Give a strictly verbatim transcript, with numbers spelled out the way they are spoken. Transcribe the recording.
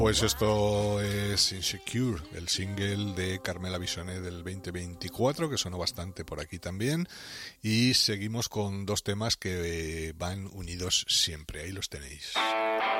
Pues esto es Insecure, el single de Carmela Bisone del veinte veinticuatro, que sonó bastante por aquí también. Y seguimos con dos temas que van unidos siempre. Ahí los tenéis.